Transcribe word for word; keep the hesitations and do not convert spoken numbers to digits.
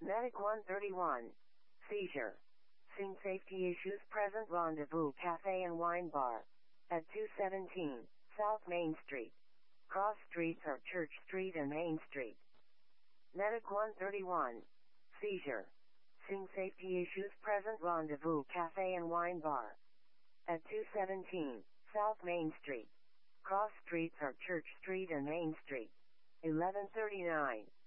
Medic one thirty-one. Seizure. Seeing safety issues present. Rendezvous Cafe and Wine Bar. At two seventeen, South Main Street. Cross streets are Church Street and Main Street. Medic one thirty-one. Seizure. Seeing safety issues present. Rendezvous Cafe and Wine Bar. At two seventeen, South Main Street. Cross streets are Church Street and Main Street. eleven thirty-nine.